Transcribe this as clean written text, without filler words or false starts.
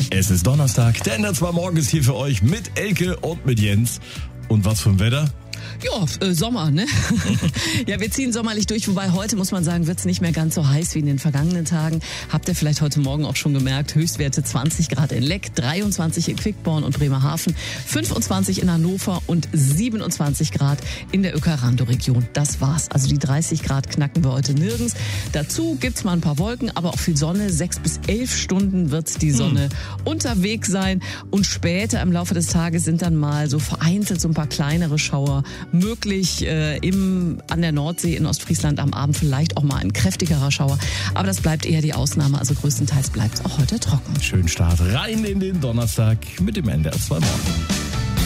Es ist Donnerstag, der NDR 2 Morgen ist hier für euch mit Elke und mit Jens. Und was für ein Wetter? Ja, Sommer, ne? Ja, wir ziehen sommerlich durch, wobei heute, muss man sagen, wird's nicht mehr ganz so heiß wie in den vergangenen Tagen. Habt ihr vielleicht heute Morgen auch schon gemerkt, Höchstwerte 20 Grad in Leck, 23 in Quickborn und Bremerhaven, 25 in Hannover und 27 Grad in der Uecker-Randow-Region. Das war's. Also die 30 Grad knacken wir heute nirgends. Dazu gibt's mal ein paar Wolken, aber auch viel Sonne. 6 bis 11 Stunden wird die Sonne unterwegs sein. Und später im Laufe des Tages sind dann mal so vereinzelt so ein paar kleinere Schauer möglich an der Nordsee in Ostfriesland am Abend vielleicht auch mal ein kräftigerer Schauer. Aber das bleibt eher die Ausnahme. Also größtenteils bleibt es auch heute trocken. Schönen Start rein in den Donnerstag mit dem NDR 2 Morgen.